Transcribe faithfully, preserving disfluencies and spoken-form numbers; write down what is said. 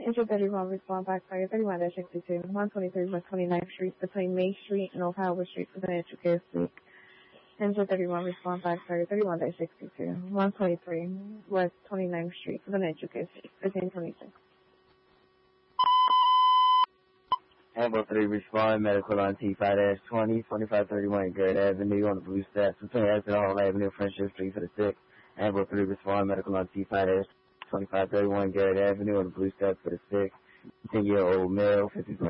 Intro thirty-one, respond back fire thirty-one dash sixty-two, one twenty-three West twenty-ninth Street between Main Street and North Howard Street for financial care suite. Intro thirty-one, respond back fire thirty-one dash sixty-two, one twenty-three West twenty-ninth Street for financial care suite, fifteen twenty-six. Amber three, respond, medical on T five dash twenty, twenty-five thirty-one Garrett Avenue on the Blue Steps between Exit Hall Avenue, Friendship Street for the sick. Amber three, respond, medical on T five dash twenty-five thirty-one Garrett Avenue on the Blue Steps for the sick. ten-year-old male, fifty